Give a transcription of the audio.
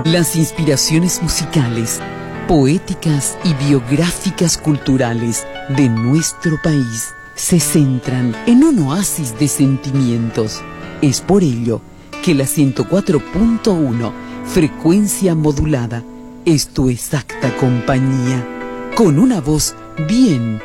Las inspiraciones musicales, poéticas y biográficas culturales de nuestro país se centran en un oasis de sentimientos. Es por ello que la 104.1, frecuencia modulada, es tu exacta compañía, con una voz bien